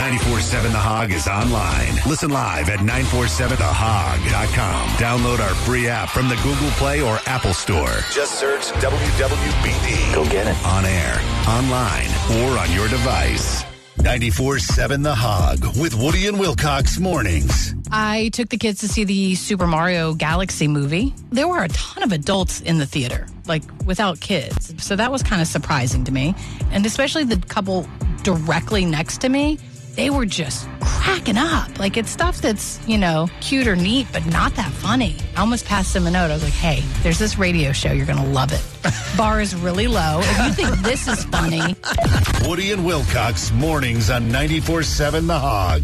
94.7 The Hog is online. Listen live at 947thehog.com. Download our free app from the Google Play or Apple Store. Just search WWBD. Go get it. On air, online, or on your device. 94.7 The Hog with Woody and Wilcox mornings. I took the kids to see the Super Mario Galaxy movie. There were a ton of adults in the theater, like without kids. So that was kind of surprising to me. And especially the couple directly next to me, they were just cracking up. Like, it's stuff that's, cute or neat, but not that funny. I almost passed them a note. I was like, hey, there's this radio show. You're going to love it. Bar is really low. If you think this is funny. Woody and Wilcox mornings on 94.7 The Hog.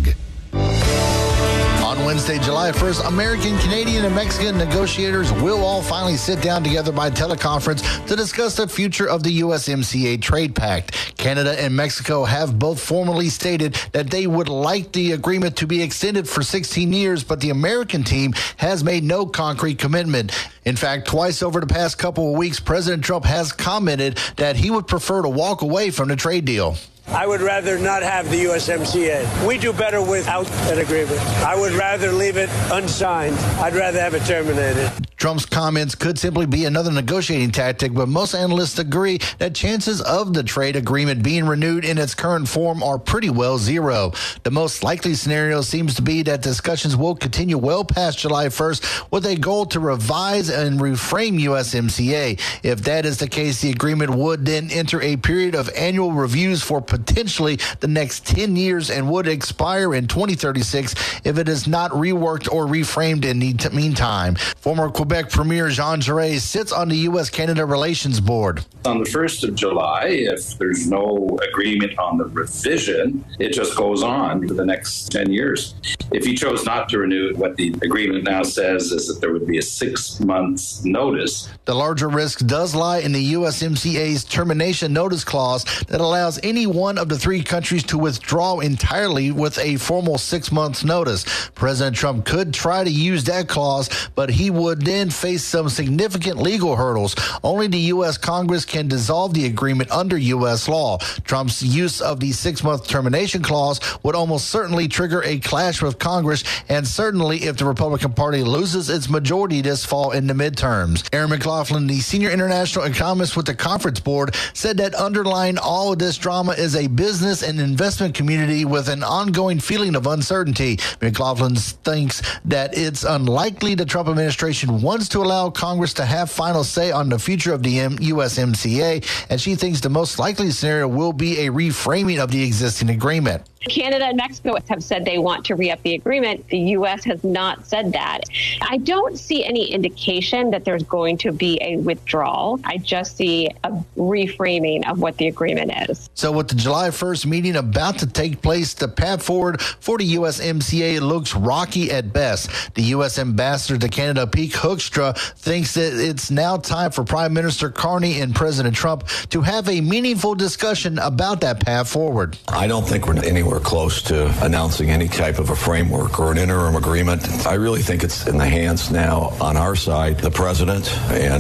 On Wednesday, July 1st, American, Canadian, and Mexican negotiators will all finally sit down together by teleconference to discuss the future of the USMCA trade pact. Canada and Mexico have both formally stated that they would like the agreement to be extended for 16 years, but the American team has made no concrete commitment. In fact, twice over the past couple of weeks, President Trump has commented that he would prefer to walk away from the trade deal. I would rather not have the USMCA. We do better without an agreement. I would rather leave it unsigned. I'd rather have it terminated. Trump's comments could simply be another negotiating tactic, but most analysts agree that chances of the trade agreement being renewed in its current form are pretty well zero. The most likely scenario seems to be that discussions will continue well past July 1st with a goal to revise and reframe USMCA. If that is the case, the agreement would then enter a period of annual reviews for potentially the next 10 years and would expire in 2036 if it is not reworked or reframed in the meantime. Former Quebec Premier Jean Charest sits on the U.S.-Canada Relations Board. On the 1st of July, if there's no agreement on the revision, it just goes on for the next 10 years. If he chose not to renew, what the agreement now says is that there would be a 6 months notice. The larger risk does lie in the USMCA's termination notice clause that allows any one of the three countries to withdraw entirely with a formal 6 months notice. President Trump could try to use that clause, but he would then face some significant legal hurdles. Only the U.S. Congress can dissolve the agreement under U.S. law. Trump's use of the 6 month termination clause would almost certainly trigger a clash with Congress, and certainly if the Republican Party loses its majority this fall in the midterms. Aaron McLaughlin, the senior international economist with the Conference Board, said that underlying all of this drama is a business and investment community with an ongoing feeling of uncertainty. McLaughlin thinks that it's unlikely the Trump administration wants to allow Congress to have final say on the future of the USMCA, and she thinks the most likely scenario will be a reframing of the existing agreement. Canada and Mexico have said they want to re-up the agreement. The U.S. has not said that. I don't see any indication that there's going to be a withdrawal. I just see a reframing of what the agreement is. So with the July 1st meeting about to take place, the path forward for the USMCA looks rocky at best. The U.S. ambassador to Canada, Pete Hoekstra, thinks that it's now time for Prime Minister Carney and President Trump to have a meaningful discussion about that path forward. I don't think we're anywhere close to announcing any type of a framework or an interim agreement. I really think it's in the hands now on our side, the president and